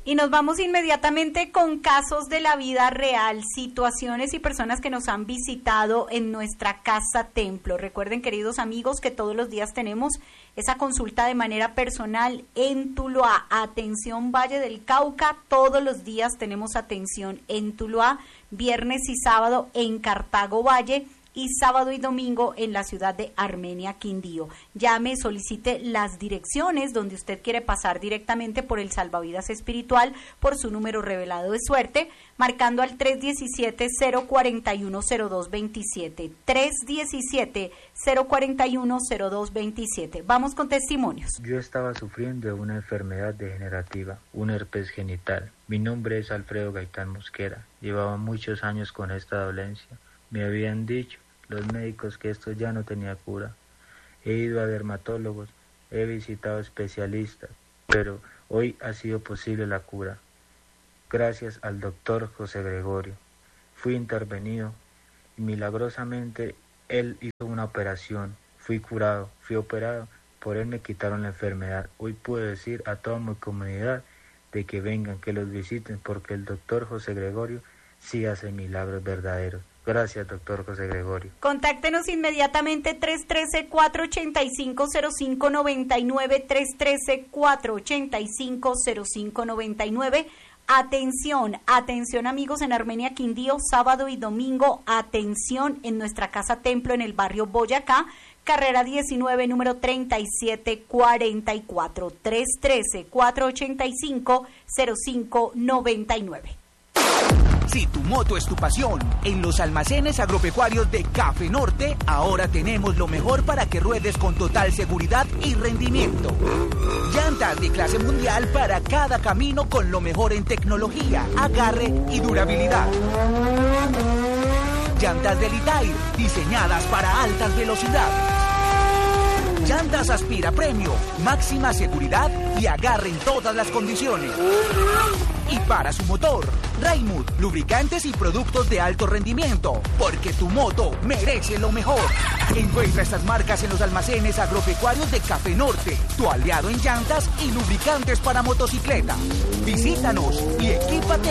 Y nos vamos inmediatamente con casos de la vida real, situaciones y personas que nos han visitado en nuestra casa templo. Recuerden, queridos amigos, que todos los días tenemos esa consulta de manera personal en Tuluá. Atención Valle del Cauca, todos los días tenemos atención en Tuluá, viernes y sábado en Cartago Valle, y sábado y domingo en la ciudad de Armenia, Quindío. Llame, solicite las direcciones donde usted quiere pasar directamente por el salvavidas espiritual, por su número revelado de suerte, marcando al 317-041-0227. 317-041-0227. Vamos con testimonios. Yo estaba sufriendo de una enfermedad degenerativa, un herpes genital. Mi nombre es Alfredo Gaitán Mosquera. Llevaba muchos años con esta dolencia. Me habían dicho los médicos que esto ya no tenía cura. He ido a dermatólogos, he visitado especialistas, pero hoy ha sido posible la cura. Gracias al doctor José Gregorio. Fui intervenido y milagrosamente él hizo una operación. Fui curado, fui operado, por él me quitaron la enfermedad. Hoy puedo decir a toda mi comunidad de que vengan, que los visiten, porque el doctor José Gregorio sí hace milagros verdaderos. Gracias, doctor José Gregorio. Contáctenos inmediatamente 313-485-0599, 313-485-0599. Atención amigos en Armenia, Quindío, sábado y domingo. Atención en nuestra casa templo en el barrio Boyacá, carrera 19, número 3744, 313-485-0599. Si tu moto es tu pasión, en los almacenes agropecuarios de Café Norte, ahora tenemos lo mejor para que ruedes con total seguridad y rendimiento. Llantas de clase mundial para cada camino con lo mejor en tecnología, agarre y durabilidad. Llantas de Litair, diseñadas para altas velocidades. Llantas Aspira Premio, máxima seguridad y agarre en todas las condiciones. Y para su motor, Raimund, lubricantes y productos de alto rendimiento, porque tu moto merece lo mejor. Encuentra estas marcas en los almacenes agropecuarios de Café Norte, tu aliado en llantas y lubricantes para motocicleta. Visítanos y equípate